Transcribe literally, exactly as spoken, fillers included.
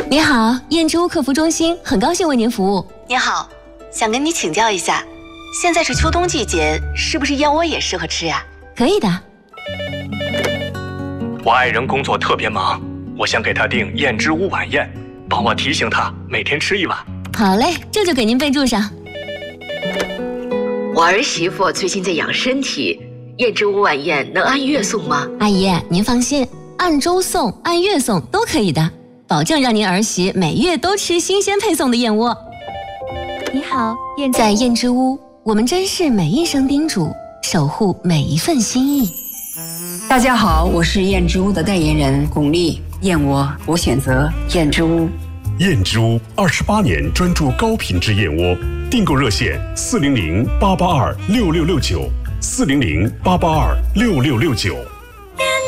你好，燕之屋客服中心，很高兴为您服务。 你好，想跟你请教一下，现在是秋冬季节，是不是燕窝也适合吃呀？ 可以的。 我爱人工作特别忙，我想给他订燕之屋晚宴，帮我提醒他每天吃一碗。 好嘞，这就给您备注上。 我儿媳妇最近在养身体，燕之屋晚宴能按月送吗？ 阿姨，您放心，按周送、按月送都可以的，保证让您儿媳每月都吃新鲜配送的燕窝。 你好，燕在燕之屋，我们珍视每一声叮嘱，守护每一份心意。 大家好，我是燕之屋的代言人巩俐，燕窝我选择燕之屋。 燕之屋二十八年专注高品质燕窝，订购热线四零零八八二六六六九，四零零八八二六六六九。